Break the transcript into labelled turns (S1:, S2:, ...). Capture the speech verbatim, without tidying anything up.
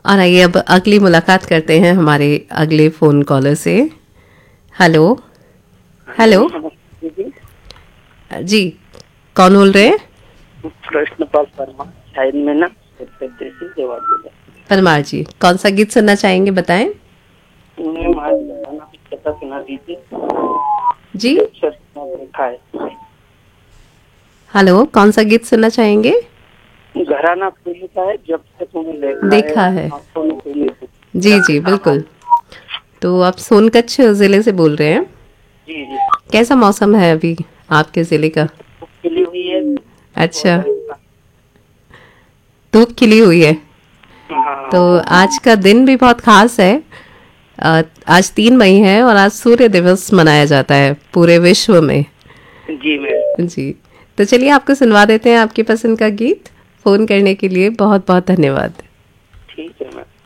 S1: और आइए अब अगली मुलाकात करते हैं हमारे अगले फोन कॉलर से। हेलो। हेलो
S2: जी,
S1: जी, कौन बोल रहे हैं?
S2: कृष्णपाल वर्मा शायद में ना उत्तर प्रदेश से जवाब दिया।
S1: परमार जी, कौन सा गीत सुनना चाहेंगे बताएं?
S2: मैम आज गाना पता सुना दीजिए।
S1: जी,
S2: जब से तुमने देखा है
S1: हेलो, कौन सा गीत सुनना चाहेंगे?
S2: घराना फिल्म का है, जब से तुम्हें देखा है
S1: देखा है।
S2: आंखों में पीली थी।
S1: जी जी बिल्कुल। तो आप सोनकच्छ जिले से बोल रहे हैं?
S2: जी जी,
S1: कैसा मौसम है अभी आपके जिले का?
S2: खिली हुई है
S1: अच्छा,
S2: और
S1: धूप खिली हुई है। तो
S2: हाँ
S1: आज का दिन भी बहुत खास है। अ, आज तीन मई है और आज सूर्य दिवस मनाया जाता है पूरे विश्व में।
S2: जी मैम,
S1: जी, तो चलिए आपको सुनवा देते हैं आपकी पसंद का गीत। फोन करने के लिए बहुत बहुत धन्यवाद।
S2: ठीक है मैम।